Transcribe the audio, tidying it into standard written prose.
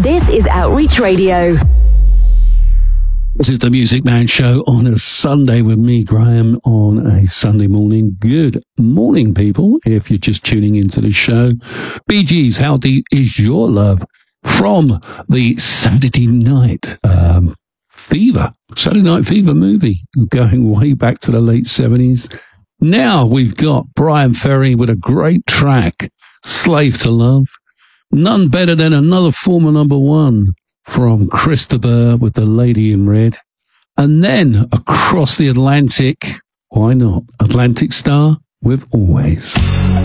This is Outreach Radio. This is the Music Man Show on a Sunday with me, Graham, on a Sunday morning. Good morning, people, if you're just tuning into the show. Bee Gees, How Deep Is Your Love? From the Saturday Night Fever movie, going way back to the late 70s. Now we've got Bryan Ferry with a great track, Slave to Love. None better than another former number one from Chris de Burgh with The Lady in Red. And then across the Atlantic, why not? Atlantic Star with Always.